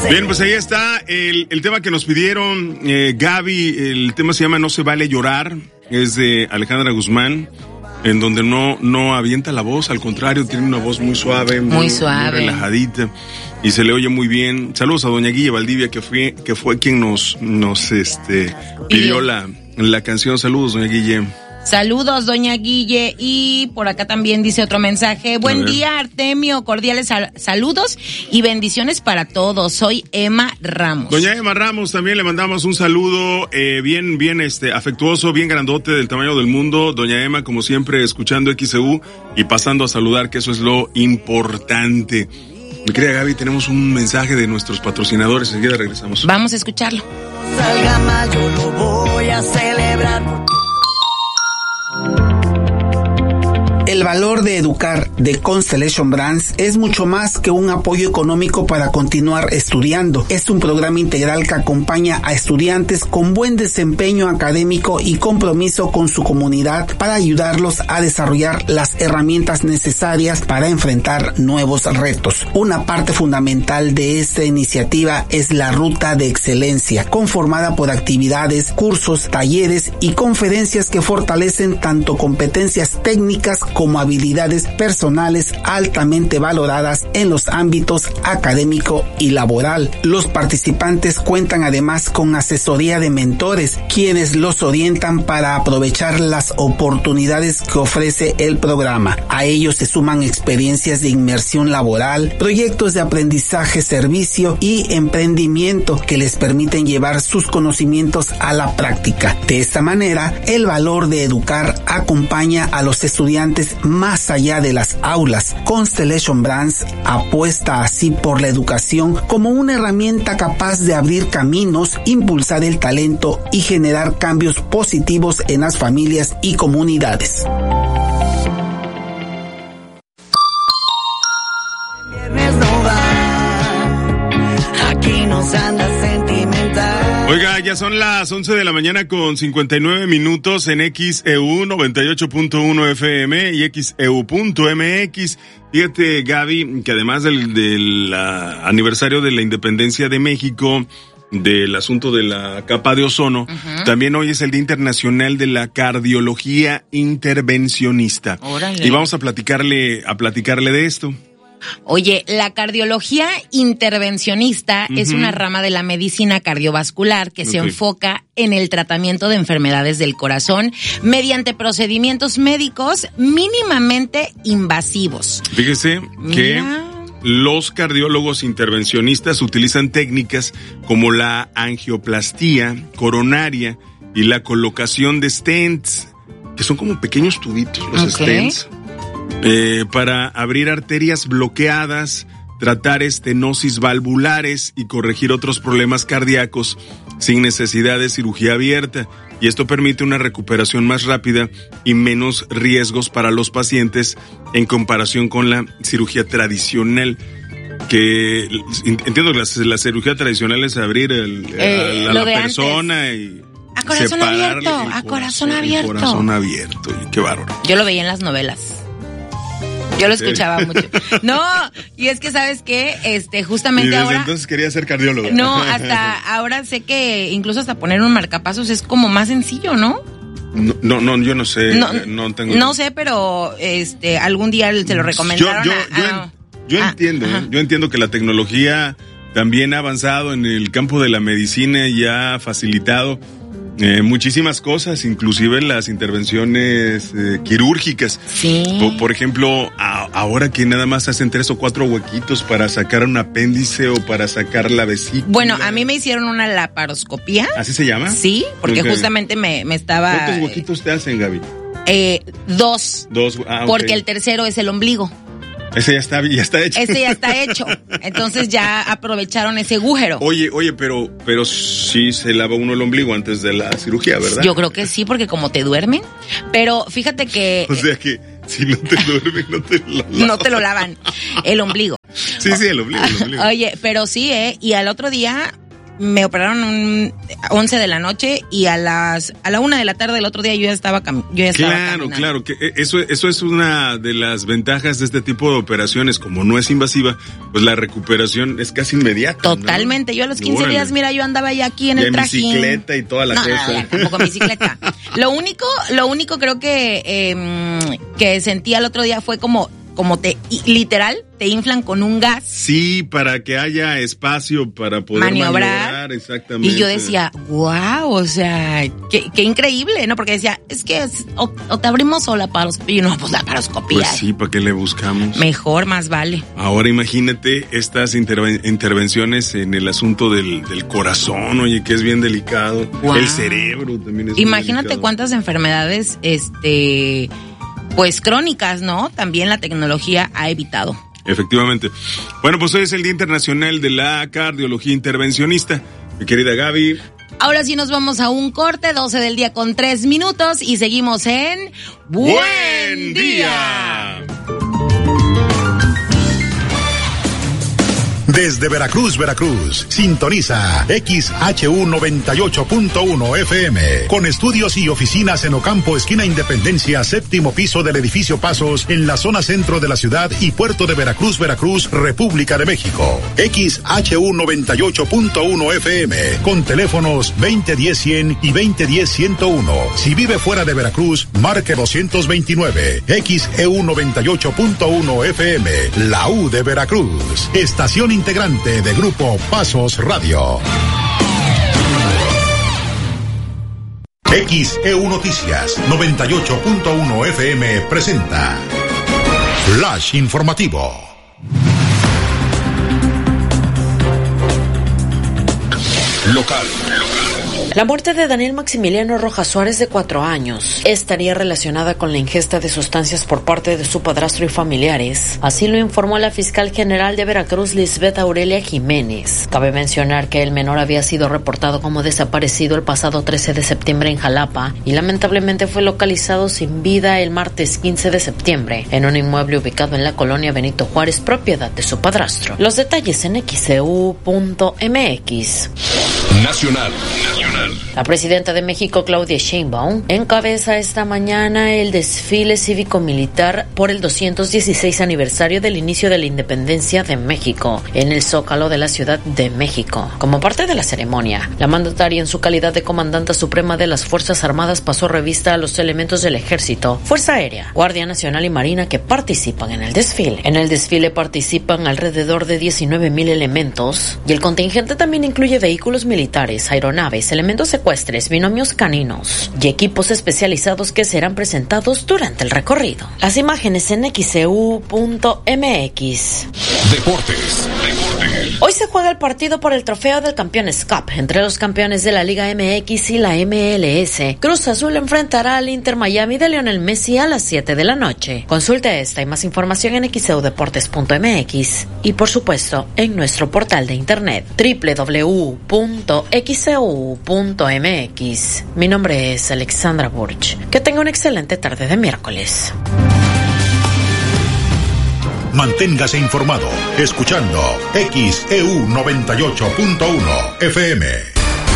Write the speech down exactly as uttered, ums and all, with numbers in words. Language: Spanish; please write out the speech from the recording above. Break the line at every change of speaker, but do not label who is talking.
Bien, pues ahí está el, el tema que nos pidieron, eh, Gaby. El tema se llama No se vale llorar. Es de Alejandra Guzmán, en donde no, no avienta la voz, al contrario, tiene una voz muy suave, muy,
muy suave,
muy relajadita, y se le oye muy bien. Saludos a doña Guille Valdivia, que fue, que fue quien nos, nos, este, pidió la, la canción. Saludos, doña Guille.
Saludos, doña Guille. Y por acá también dice otro mensaje. Buen día, Artemio. Cordiales sal- saludos y bendiciones para todos. Soy Emma Ramos.
Doña Emma Ramos, también le mandamos un saludo eh, bien, bien este, afectuoso, bien grandote, del tamaño del mundo. Doña Emma, como siempre, escuchando X E U y pasando a saludar, que eso es lo importante. Mi querida Gaby, tenemos un mensaje de nuestros patrocinadores. Enseguida regresamos.
Vamos a escucharlo.
Salga mayo, lo voy a celebrar.
El valor de educar de Constellation Brands es mucho más que un apoyo económico para continuar estudiando. Es un programa integral que acompaña a estudiantes con buen desempeño académico y compromiso con su comunidad para ayudarlos a desarrollar las herramientas necesarias para enfrentar nuevos retos. Una parte fundamental de esta iniciativa es la Ruta de Excelencia, conformada por actividades, cursos, talleres y conferencias que fortalecen tanto competencias técnicas como habilidades personales altamente valoradas en los ámbitos académico y laboral. Los participantes cuentan además con asesoría de mentores, quienes los orientan para aprovechar las oportunidades que ofrece el programa. A ellos se suman experiencias de inmersión laboral, proyectos de aprendizaje, servicio y emprendimiento que les permiten llevar sus conocimientos a la práctica. De esta manera, el valor de educar acompaña a los estudiantes más allá de las aulas. Constellation Brands apuesta así por la educación como una herramienta capaz de abrir caminos, impulsar el talento y generar cambios positivos en las familias y comunidades.
Aquí nos anda sentimental.
Oiga, ya son las once de la mañana con cincuenta y nueve minutos en X E U noventa y ocho punto uno F M y X E U punto M X. Fíjate, Gaby, que además del, del uh, aniversario de la independencia de México, del asunto de la capa de ozono, uh-huh. también hoy es el Día Internacional de la Cardiología Intervencionista.
Órale.
Y vamos a platicarle, a platicarle de esto.
Oye, la cardiología intervencionista uh-huh. es una rama de la medicina cardiovascular que okay. se enfoca en el tratamiento de enfermedades del corazón mediante procedimientos médicos mínimamente invasivos.
Fíjese que Mira. los cardiólogos intervencionistas utilizan técnicas como la angioplastía coronaria y la colocación de stents, que son como pequeños tubitos, los okay. stents. Eh, para abrir arterias bloqueadas, tratar estenosis valvulares y corregir otros problemas cardíacos sin necesidad de cirugía abierta. Y esto permite una recuperación más rápida y menos riesgos para los pacientes en comparación con la cirugía tradicional. Que entiendo que la, la cirugía tradicional es abrir el, eh, a la, la persona antes. y
a corazón abierto, a corazón, corazón abierto.
Corazón abierto, y qué bárbaro.
Yo lo veía en las novelas. Yo lo escuchaba mucho. No, y es que ¿sabes qué? Este, justamente
y desde
ahora...
entonces quería ser cardiólogo.
No, hasta ahora sé que incluso hasta poner un marcapasos es como más sencillo, ¿no?
No, no, no yo no sé.
No,
no tengo...
No sé, pero este, algún día se lo recomendaron.
Yo, yo,
a,
yo,
a,
yo
a,
entiendo,
a,
yo entiendo que la tecnología también ha avanzado en el campo de la medicina y ha facilitado Eh, muchísimas cosas, inclusive las intervenciones eh, quirúrgicas.
Sí.
Por, por ejemplo, a, ahora que nada más hacen tres o cuatro huequitos para sacar un apéndice o para sacar la vesícula.
Bueno, a mí me hicieron una laparoscopía.
¿Así se llama?
Sí, porque okay. justamente me, me estaba...
¿Cuántos huequitos te hacen, Gaby?
Eh, dos.
Dos, ah,
porque
okay.
el tercero es el ombligo.
Ese ya está, ya está hecho.
Ese ya está hecho. Entonces ya aprovecharon ese agujero.
Oye, oye, pero, pero sí se lava uno el ombligo antes de la cirugía, ¿verdad?
Yo creo que sí, porque como te duermen. Pero fíjate que...
O sea que si no te duermen, no te lo lavan.
No te lo lavan. El ombligo.
Sí, sí, el ombligo, el ombligo.
Oye, pero sí, ¿eh? Y al otro día... me operaron un once de la noche y a las a la una de la tarde del otro día yo ya estaba cam- yo ya estaba
Claro,
caminando.
claro, que eso, eso es una de las ventajas de este tipo de operaciones, como no es invasiva, pues la recuperación es casi inmediata.
Totalmente,
¿no?
yo a los quince
Órale.
días, mira, yo andaba ya aquí en
Ya
el
en
trajín.
bicicleta y toda la
no,
cosa.
No, no, tampoco en bicicleta. Lo único, lo único creo que eh, que sentí al otro día fue como como te literal te inflan con un gas.
Sí, para que haya espacio para poder
maniobrar,
maniobrar, exactamente.
Y yo decía, wow, o sea, qué, qué increíble, ¿no? Porque decía, es que es, o, o te abrimos o la paroscopía. Y no, pues la paroscopía.
Pues sí, ¿para qué le buscamos?
Mejor, más vale.
Ahora imagínate estas interven- intervenciones en el asunto del, del corazón, oye, que es bien delicado.
Wow.
El cerebro también es
Imagínate
delicado.
cuántas enfermedades, este, pues crónicas, ¿no? También la tecnología ha evitado.
Efectivamente. Bueno, pues hoy es el Día Internacional de la Cardiología Intervencionista. Mi querida Gaby.
Ahora sí nos vamos a un corte, doce del día con tres minutos y seguimos en Buen,
¡Buen día!
Desde Veracruz, Veracruz, sintoniza X H U noventa y ocho punto uno F M, con estudios y oficinas en Ocampo, esquina Independencia, séptimo piso del edificio Pasos, en la zona centro de la ciudad y puerto de Veracruz, Veracruz, República de México. X H U noventa y ocho punto uno F M, con teléfonos veinte diez cien y veinte diez ciento uno. Si vive fuera de Veracruz, marque doscientos veintinueve. X E U noventa y ocho punto uno F M, la U de Veracruz. Estación integrante de Grupo Pasos Radio. X E U Noticias noventa y ocho punto uno F M presenta Flash Informativo. Local.
La muerte de Daniel Maximiliano Rojas Suárez, de cuatro años, estaría relacionada con la ingesta de sustancias por parte de su padrastro y familiares. Así lo informó la fiscal general de Veracruz, Lisbeth Aurelia Jiménez. Cabe mencionar que el menor había sido reportado como desaparecido el pasado trece de septiembre en Jalapa y lamentablemente fue localizado sin vida el martes quince de septiembre en un inmueble ubicado en la colonia Benito Juárez, propiedad de su padrastro. Los detalles en X E U punto M X.
Nacional. Nacional.
La presidenta de México, Claudia Sheinbaum, encabeza esta mañana el desfile cívico-militar por el doscientos dieciséis aniversario del inicio de la independencia de México en el Zócalo de la Ciudad de México. Como parte de la ceremonia, la mandataria, en su calidad de comandante suprema de las Fuerzas Armadas, pasó revista a los elementos del Ejército, Fuerza Aérea, Guardia Nacional y Marina que participan en el desfile. En el desfile participan alrededor de diecinueve mil elementos y el contingente también incluye vehículos militares, aeronaves, elementos secuestres, binomios caninos y equipos especializados que serán presentados durante el recorrido. Las imágenes en X E U punto M X.
Deportes. Deportes.
Hoy se juega el partido por el trofeo del Campeones Cup entre los campeones de la Liga M X y la M L S. Cruz Azul enfrentará al Inter Miami de Lionel Messi a las siete de la noche. Consulte esta y más información en X E U deportes punto M X y, por supuesto, en nuestro portal de internet doble u doble u doble u punto X E U punto M X. Mi nombre es Alexandra Burch. Que tenga una excelente tarde de miércoles.
Manténgase informado escuchando X E U noventa y ocho punto uno F M.